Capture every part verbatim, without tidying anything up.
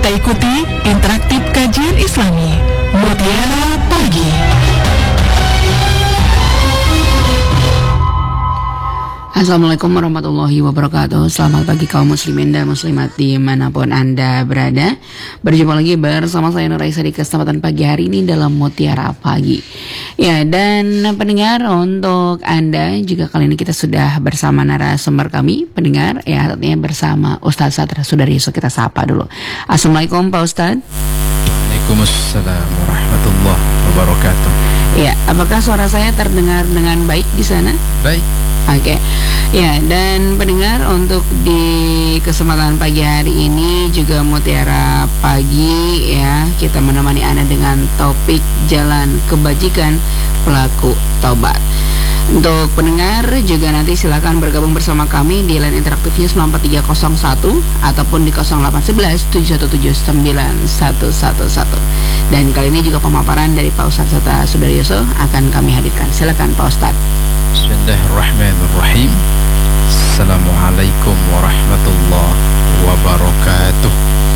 Kita ikuti interaktif kajian Islami Mutiara Pagi. Assalamualaikum warahmatullahi wabarakatuh. Selamat pagi kaum muslimin dan muslimat dimanapun Anda berada. Berjumpa lagi bersama saya Nur Raisa di kesempatan pagi hari ini dalam Mutiara Pagi. Ya, dan pendengar, untuk Anda juga kali ini kita sudah bersama narasumber kami, pendengar, ya artinya bersama Ustadz Satra Sudaryoso. Kita sapa dulu. Assalamualaikum Pak Ustadz. Waalaikumsalam warahmatullahi wabarakatuh. Ya, apakah suara saya terdengar dengan baik di sana? Baik. Oke, okay. Ya, dan pendengar, untuk di kesempatan pagi hari ini juga Mutiara Pagi, ya, kita menemani Anda dengan topik jalan kebajikan pelaku taubat. Untuk pendengar juga nanti silakan bergabung bersama kami di line interaktifnya sembilan empat tiga nol satu ataupun di nol delapan satu satu tujuh satu tujuh sembilan satu satu satu. Dan kali ini juga pemaparan dari Pak Ustadz Satra Sudaryoso akan kami hadirkan. Silakan Pak Ustadz. Bismillahirrahmanirrahim. Assalamualaikum warahmatullahi wabarakatuh.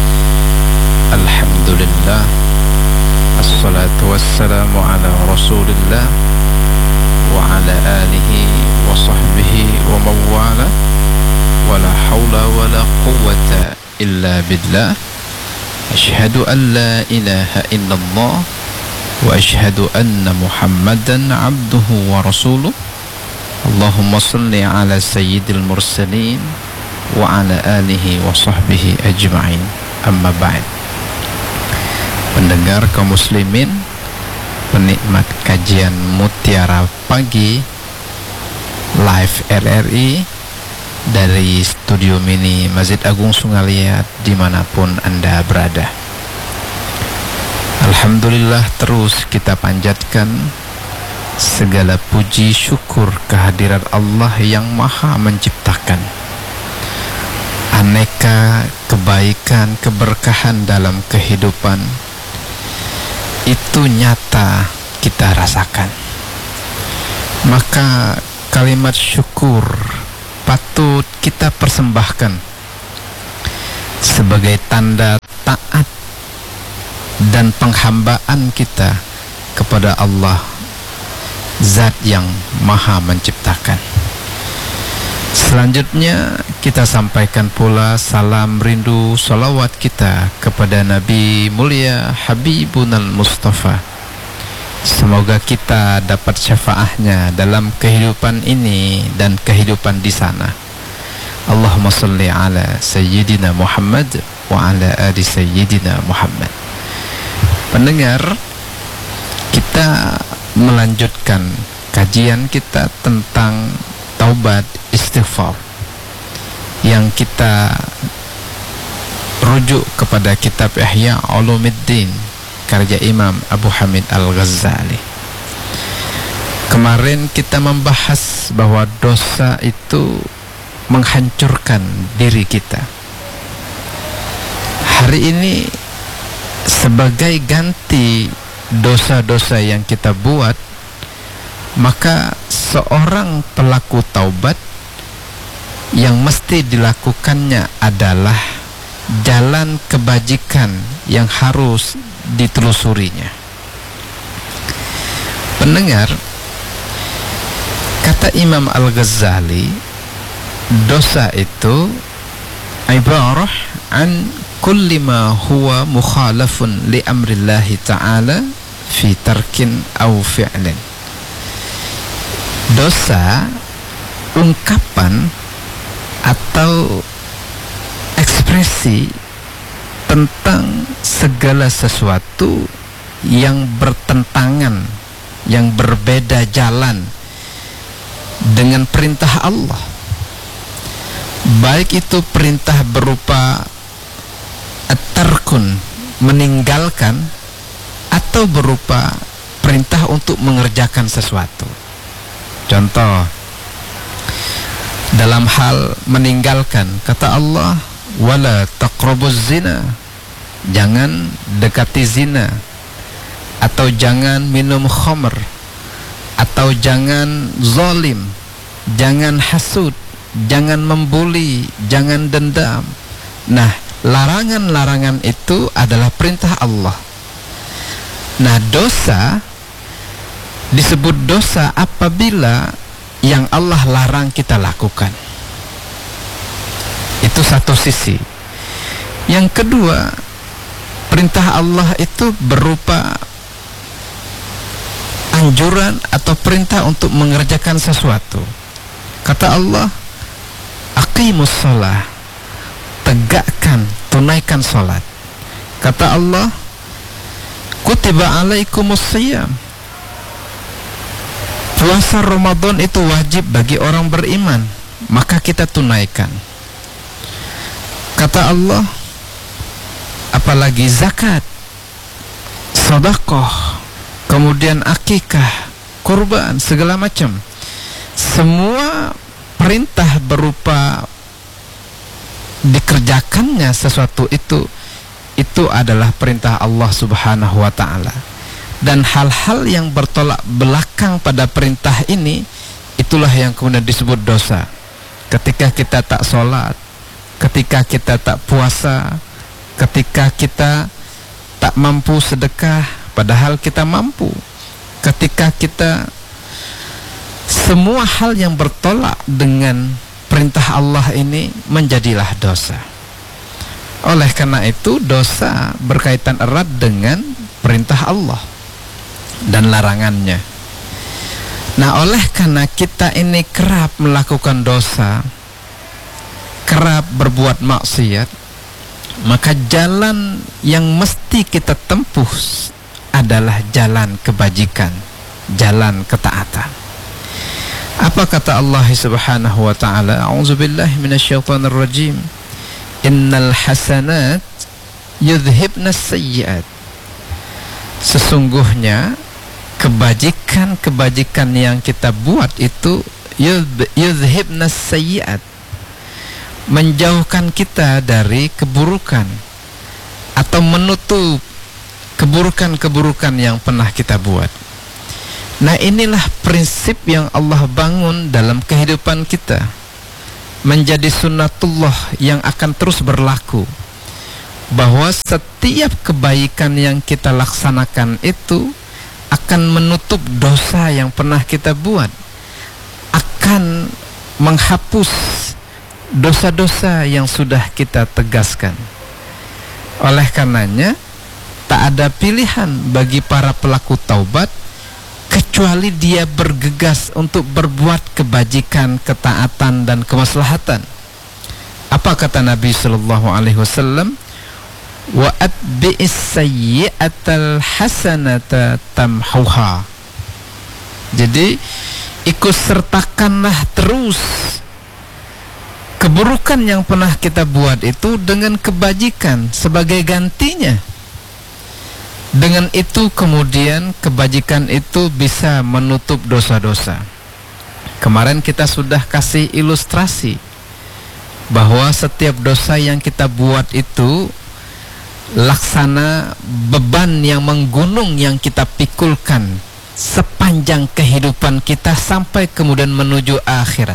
Alhamdulillah. Assalatu wassalamu ala rasulillah wa ala alihi wa sahbihi wa mawala. Wa la hawla wa la quwwata illa billah. Ashhadu an la ilaha illallah wa ashhadu anna Muhammadan abduhu wa rasuluh. Allahumma salli ala sayyidil mursalin wa ala alihi wa sahbihi ajma'in. Amma ba'd. Pendengar kaum muslimin, penikmat kajian Mutiara Pagi Live R R I dari studio mini Masjid Agung Sungaliat dimanapun Anda berada. Alhamdulillah, terus kita panjatkan segala puji syukur kehadirat Allah yang maha menciptakan aneka kebaikan, keberkahan dalam kehidupan. Itu nyata kita rasakan. Maka kalimat syukur patut kita persembahkan sebagai tanda taat dan penghambaan kita kepada Allah, Zat yang maha menciptakan. Selanjutnya kita sampaikan pula salam rindu salawat kita kepada Nabi mulia Habibunal Mustafa. Semoga kita dapat syafaatnya dalam kehidupan ini dan kehidupan di sana. Allahumma salli ala Sayyidina Muhammad wa ala ali Sayyidina Muhammad. Pendengar, kita melanjutkan kajian kita tentang taubat istighfar yang kita rujuk kepada kitab Ihya Ulumuddin karya Imam Abu Hamid Al-Ghazali. Kemarin kita membahas bahwa dosa itu menghancurkan diri kita. Hari ini sebagai ganti dosa-dosa yang kita buat, maka seorang pelaku taubat yang mesti dilakukannya adalah jalan kebajikan yang harus ditelusurinya. Pendengar, kata Imam Al-Ghazali, dosa itu ibarah an kulli ma huwa mukhalafun li amrillahi ta'ala fi tarkin au fi'lin. Dosa ungkapan atau ekspresi tentang segala sesuatu yang bertentangan, yang berbeda jalan dengan perintah Allah. Baik itu perintah berupa at-tarkun, meninggalkan, atau berupa perintah untuk mengerjakan sesuatu. Contoh, dalam hal meninggalkan, kata Allah, wala taqrabuz zina, jangan dekati zina, atau jangan minum khamr, atau jangan zalim, jangan hasud, jangan membuli, jangan dendam. Nah, larangan-larangan itu adalah perintah Allah. Nah, dosa disebut dosa apabila yang Allah larang kita lakukan. Itu satu sisi. Yang kedua, perintah Allah itu berupa anjuran atau perintah untuk mengerjakan sesuatu. Kata Allah, aqimus shalah, tegakkan, tunaikan salat. Kata Allah, kutiba alaikumus shiyam, puasa Ramadan itu wajib bagi orang beriman, maka kita tunaikan. Kata Allah, apalagi zakat, sedekah, kemudian akikah, kurban, segala macam. Semua perintah berupa dikerjakannya sesuatu itu, itu adalah perintah Allah Subhanahu wa ta'ala. Dan hal-hal yang bertolak belakang pada perintah ini, itulah yang kemudian disebut dosa. Ketika kita tak sholat, ketika kita tak puasa, ketika kita tak mampu sedekah padahal kita mampu, ketika kita semua hal yang bertolak dengan perintah Allah ini menjadilah dosa. Oleh karena itu, dosa berkaitan erat dengan perintah Allah dan larangannya. Nah, oleh karena kita ini kerap melakukan dosa, kerap berbuat maksiat, maka jalan yang mesti kita tempuh adalah jalan kebajikan, jalan ketaatan. Apa kata Allah Subhanahu wa ta'ala? A'udzubillahi minasyaitonir rajim. Innal hasanat yudhibnas sayyi'at. Sesungguhnya kebajikan-kebajikan yang kita buat itu yudhibnas sayyi'at, menjauhkan kita dari keburukan atau menutup keburukan-keburukan yang pernah kita buat. Nah, inilah prinsip yang Allah bangun dalam kehidupan kita, menjadi sunnatullah yang akan terus berlaku, bahwa setiap kebaikan yang kita laksanakan itu akan menutup dosa yang pernah kita buat, akan menghapus dosa-dosa yang sudah kita tegaskan. Oleh karenanya, tak ada pilihan bagi para pelaku taubat kecuali dia bergegas untuk berbuat kebajikan, ketaatan dan kemaslahatan. Apa kata Nabi sallallahu alaihi wasallam? Wa atbi'is sayyi'atal hasanata tamhuha. Jadi ikut sertakanlah terus keburukan yang pernah kita buat itu dengan kebajikan sebagai gantinya. Dengan itu kemudian kebajikan itu bisa menutup dosa-dosa. Kemarin kita sudah kasih ilustrasi bahwa setiap dosa yang kita buat itu laksana beban yang menggunung yang kita pikulkan sepanjang kehidupan kita sampai kemudian menuju akhirat.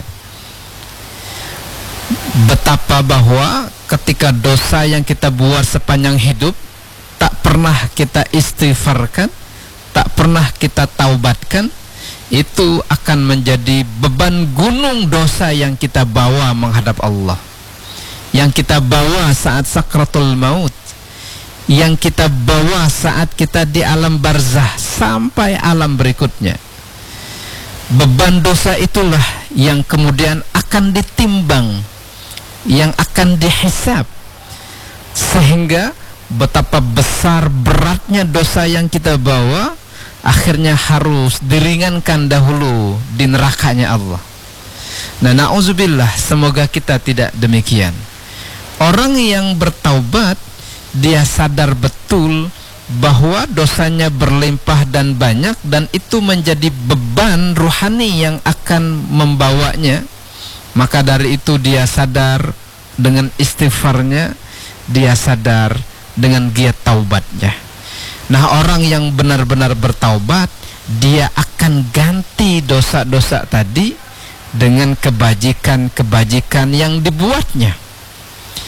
Betapa bahwa ketika dosa yang kita buat sepanjang hidup tak pernah kita istighfarkan, tak pernah kita taubatkan, itu akan menjadi beban gunung dosa yang kita bawa menghadap Allah, yang kita bawa saat sakratul maut, yang kita bawa saat kita di alam barzah sampai alam berikutnya. Beban dosa itulah yang kemudian akan ditimbang, yang akan dihisab, sehingga betapa besar beratnya dosa yang kita bawa akhirnya harus diringankan dahulu di nerakanya Allah. Nah, na'udzubillah, semoga kita tidak demikian. Orang yang bertaubat, dia sadar betul bahwa dosanya berlimpah dan banyak, dan itu menjadi beban ruhani yang akan membawanya. Maka dari itu dia sadar dengan istighfarnya, dia sadar dengan giat taubatnya. Nah, orang yang benar-benar bertaubat, dia akan ganti dosa-dosa tadi dengan kebajikan-kebajikan yang dibuatnya.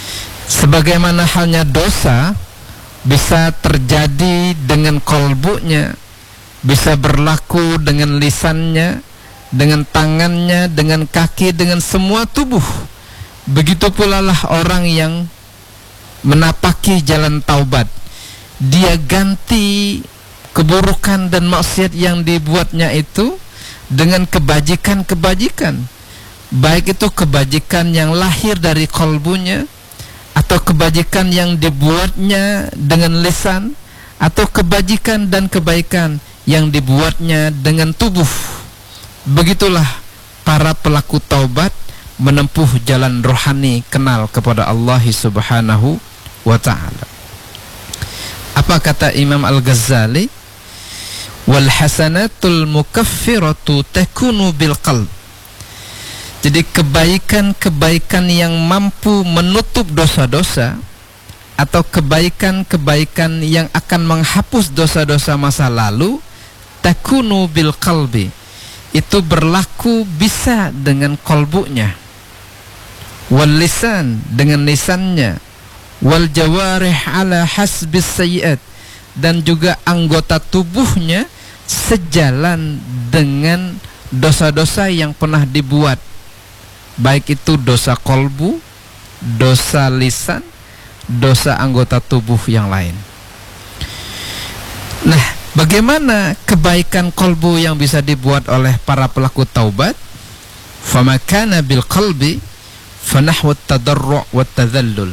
Sebagaimana halnya dosa bisa terjadi dengan kolbunya, bisa berlaku dengan lisannya, dengan tangannya, dengan kaki, dengan semua tubuh. Begitu pula lah orang yang menapaki jalan taubat. Dia ganti keburukan dan maksiat yang dibuatnya itu dengan kebajikan-kebajikan, baik itu kebajikan yang lahir dari kolbunya, atau kebajikan yang dibuatnya dengan lisan, atau kebajikan dan kebaikan yang dibuatnya dengan tubuh. Begitulah para pelaku taubat menempuh jalan rohani kenal kepada Allah Subhanahu wa ta'ala. Apa kata Imam Al-Ghazali? Wal hasanatul mukaffiratu takunu bil qalb. Jadi kebaikan-kebaikan yang mampu menutup dosa-dosa, atau kebaikan-kebaikan yang akan menghapus dosa-dosa masa lalu, takunu bil qalbi, itu berlaku bisa dengan kolbunya, wal lisan, dengan lisannya, wal jawarih ala hasbis sayyiat, dan juga anggota tubuhnya sejalan dengan dosa-dosa yang pernah dibuat, baik itu dosa kolbu, dosa lisan, dosa anggota tubuh yang lain. Nah, bagaimana kebaikan kolbu yang bisa dibuat oleh para pelaku taubat? Famakana bil qalbi fanahwat tadarru' wat tadhallul.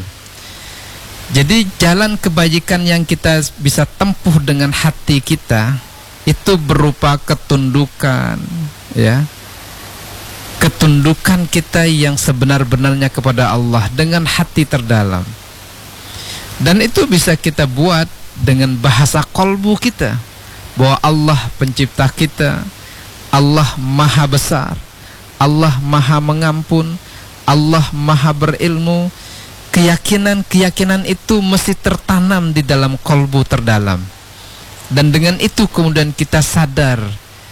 Jadi jalan kebajikan yang kita bisa tempuh dengan hati kita itu berupa ketundukan, ya. Ketundukan kita yang sebenar-benarnya kepada Allah dengan hati terdalam. Dan itu bisa kita buat dengan bahasa kolbu kita, bahwa Allah pencipta kita, Allah maha besar, Allah maha mengampun, Allah maha berilmu. Keyakinan-keyakinan itu mesti tertanam di dalam kolbu terdalam. Dan dengan itu kemudian kita sadar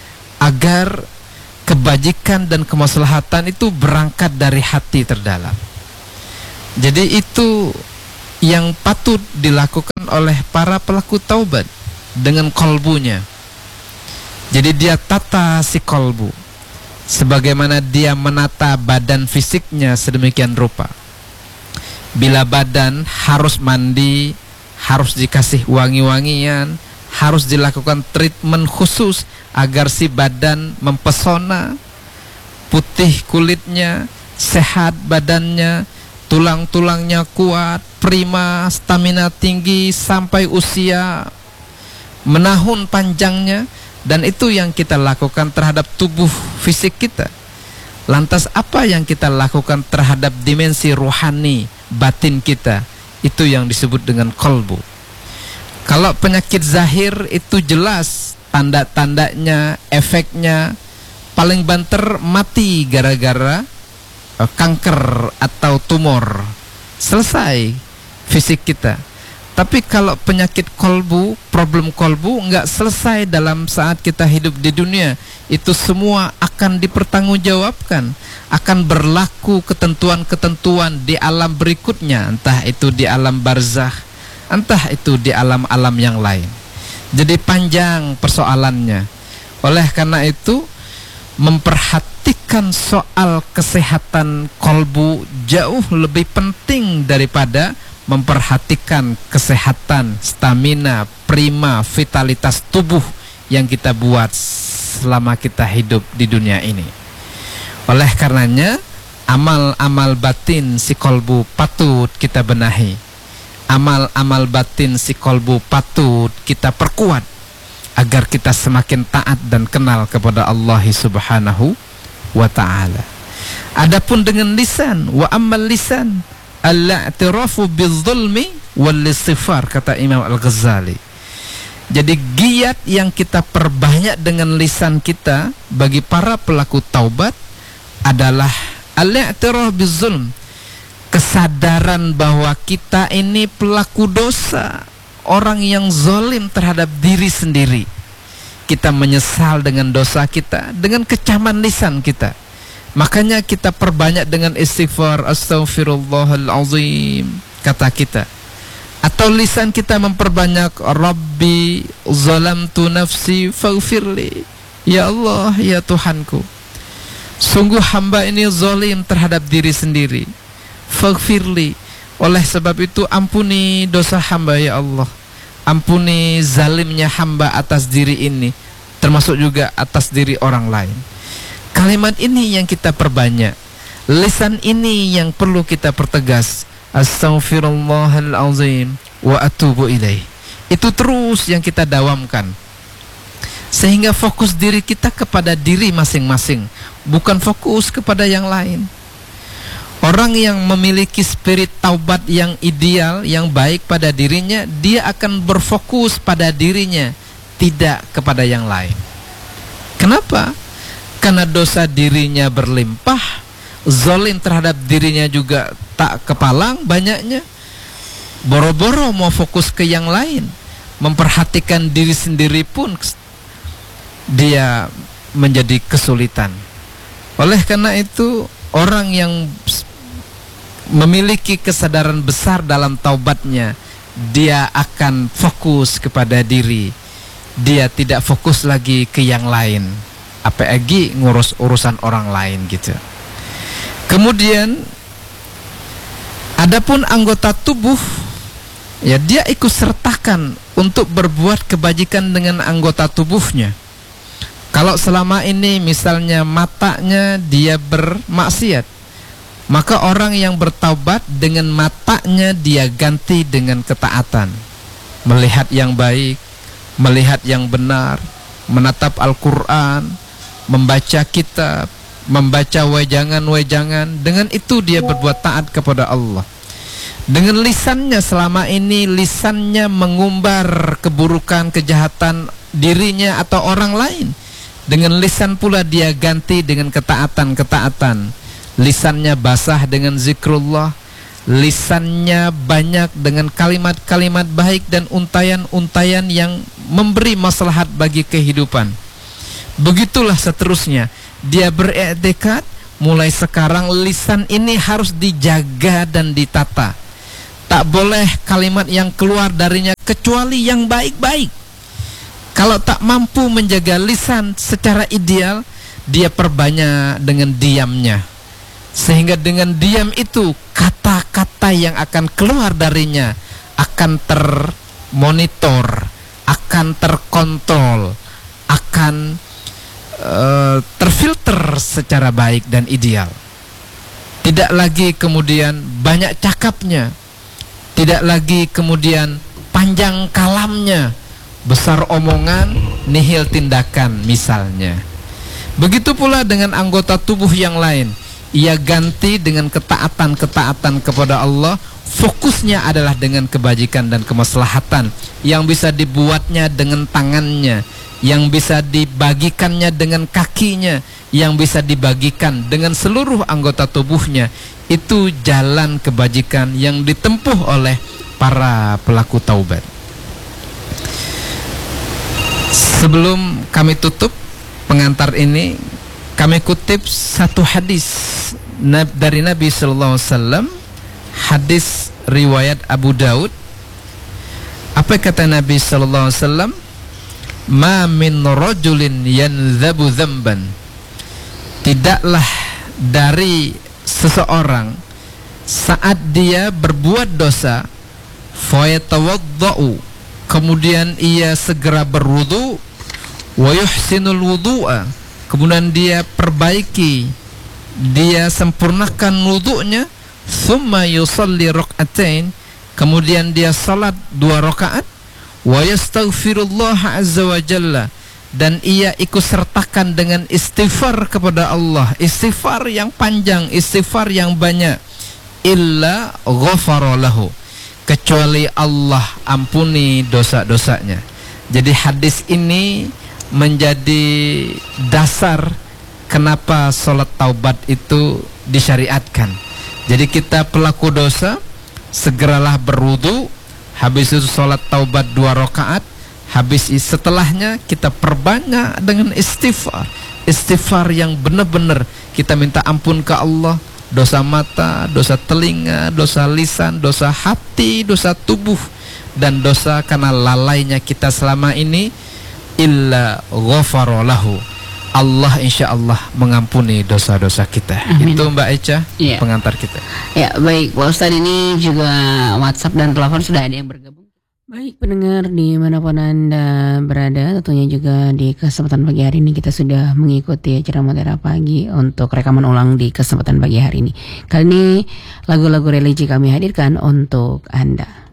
agar kebajikan dan kemaslahatan itu berangkat dari hati terdalam. Jadi itu yang patut dilakukan oleh para pelaku taubat dengan kolbunya. Jadi dia tata si kolbu sebagaimana dia menata badan fisiknya sedemikian rupa. Bila badan harus mandi, harus dikasih wangi-wangian, harus dilakukan treatment khusus agar si badan mempesona, putih kulitnya, sehat badannya, tulang-tulangnya kuat, prima, stamina tinggi sampai usia menahun panjangnya. Dan itu yang kita lakukan terhadap tubuh fisik kita. Lantas apa yang kita lakukan terhadap dimensi rohani batin kita? Itu yang disebut dengan kolbu. Kalau penyakit zahir itu jelas tanda-tandanya, efeknya, paling banter mati gara-gara uh, kanker atau tumor. Selesai fisik kita. Tapi kalau penyakit kolbu, problem kolbu nggak selesai dalam saat kita hidup di dunia. Itu semua akan dipertanggungjawabkan, akan berlaku ketentuan-ketentuan di alam berikutnya, entah itu di alam barzakh, entah itu di alam-alam yang lain. Jadi panjang persoalannya. Oleh karena itu, memperhatikan soal kesehatan kolbu jauh lebih penting daripada memperhatikan kesehatan, stamina, prima, vitalitas tubuh yang kita buat selama kita hidup di dunia ini. Oleh karenanya, amal-amal batin si kolbu patut kita benahi. Amal-amal batin si kolbu patut kita perkuat agar kita semakin taat dan kenal kepada Allah Subhanahu wa ta'ala. Adapun dengan lisan, wa ammal lisan al-i'tirafu bil-zulmi wal-istighfar, kata Imam Al-Ghazali. Jadi giat yang kita perbanyak dengan lisan kita bagi para pelaku taubat adalah al-i'tiraf bil-zulm, kesadaran bahwa kita ini pelaku dosa, orang yang zalim terhadap diri sendiri. Kita menyesal dengan dosa kita, dengan kecaman lisan kita. Makanya kita perbanyak dengan istighfar, astaghfirullahalazim, kata kita, atau lisan kita memperbanyak Rabbi zalamtu nafsi faghfirli, ya Allah, ya Tuhanku, sungguh hamba ini zalim terhadap diri sendiri, faghfirli, oleh sebab itu ampuni dosa hamba ya Allah, ampuni zalimnya hamba atas diri ini, termasuk juga atas diri orang lain. Kalimat ini yang kita perbanyak, lisan ini yang perlu kita pertegas, astaghfirullahalazim wa atubu ilaih. Itu terus yang kita dawamkan, sehingga fokus diri kita kepada diri masing-masing, bukan fokus kepada yang lain. Orang yang memiliki spirit taubat yang ideal, yang baik pada dirinya, dia akan berfokus pada dirinya, tidak kepada yang lain. Kenapa? Karena dosa dirinya berlimpah, zalim terhadap dirinya juga tak kepalang banyaknya. Boro-boro mau fokus ke yang lain, memperhatikan diri sendiri pun dia menjadi kesulitan. Oleh karena itu, orang yang memiliki kesadaran besar dalam taubatnya, dia akan fokus kepada diri, dia tidak fokus lagi ke yang lain, apalagi ngurus urusan orang lain gitu. Kemudian adapun anggota tubuh, ya dia ikut sertakan untuk berbuat kebajikan dengan anggota tubuhnya. Kalau selama ini misalnya matanya dia bermaksiat, maka orang yang bertaubat dengan matanya dia ganti dengan ketaatan, melihat yang baik, melihat yang benar, menatap Al-Quran, membaca kitab, membaca wejangan-wejangan. Dengan itu dia berbuat taat kepada Allah. Dengan lisannya selama ini, lisannya mengumbar keburukan, kejahatan dirinya atau orang lain. Dengan lisan pula dia ganti dengan ketaatan-ketaatan. Lisannya basah dengan zikrullah, lisannya banyak dengan kalimat-kalimat baik dan untayan-untayan yang memberi maslahat bagi kehidupan. Begitulah seterusnya. Dia beriktikad, mulai sekarang lisan ini harus dijaga dan ditata. Tak boleh kalimat yang keluar darinya kecuali yang baik-baik. Kalau tak mampu menjaga lisan secara ideal, dia perbanyak dengan diamnya, sehingga dengan diam itu kata-kata yang akan keluar darinya akan termonitor, akan terkontrol, akan uh, terfilter secara baik dan ideal. Tidak lagi kemudian banyak cakapnya, tidak lagi kemudian panjang kalamnya, besar omongan, nihil tindakan misalnya. Begitu pula dengan anggota tubuh yang lain, ia ganti dengan ketaatan-ketaatan kepada Allah. Fokusnya adalah dengan kebajikan dan kemaslahatan yang bisa dibuatnya dengan tangannya, yang bisa dibagikannya dengan kakinya, yang bisa dibagikan dengan seluruh anggota tubuhnya. Itu jalan kebajikan yang ditempuh oleh para pelaku taubat. Sebelum kami tutup pengantar ini, kami kutip satu hadis dari Nabi Sallallahu Alaihi Wasallam, hadis riwayat Abu Daud. Apa kata Nabi Sallallahu Alaihi Wasallam? Ma min rajulin yanzabu dzamban, tidaklah dari seseorang saat dia berbuat dosa, fayatawaddau, kemudian ia segera berwudu, wa yuhsinul wudu'a, kemudian dia perbaiki, dia sempurnakan wudu'nya, thumma yusalli rak'atain, kemudian dia salat dua rakaat, wa yastaghfirullah azza wa jalla, dan ia ikut sertakan dengan istighfar kepada Allah, istighfar yang panjang, istighfar yang banyak, illa ghafara lahu, kecuali Allah ampuni dosa-dosanya. Jadi hadis ini menjadi dasar kenapa sholat taubat itu disyariatkan. Jadi kita pelaku dosa, segeralah berwudu, habis itu sholat taubat dua rakaat, habis setelahnya kita perbanyak dengan istighfar, istighfar yang benar-benar kita minta ampun ke Allah, dosa mata, dosa telinga, dosa lisan, dosa hati, dosa tubuh, dan dosa karena lalainya kita selama ini, illa ghafara lahu, Allah insya Allah mengampuni dosa-dosa kita. Amin. Itu Mbak Echa, ya, pengantar kita. Ya baik Pak Ustadz, ini juga WhatsApp dan telepon sudah ada yang bergabung. Baik pendengar dimanapun Anda berada, tentunya juga di kesempatan pagi hari ini kita sudah mengikuti acara Mutiara Pagi untuk rekaman ulang di kesempatan pagi hari ini. Kali ini lagu-lagu religi kami hadirkan untuk Anda.